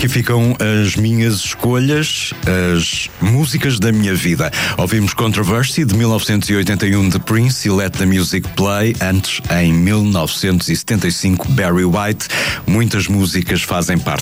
aqui ficam as minhas escolhas, as músicas da minha vida. Ouvimos Controversy, de 1981, de Prince, e Let the Music Play. Antes, em 1975, Barry White. Muitas músicas fazem parte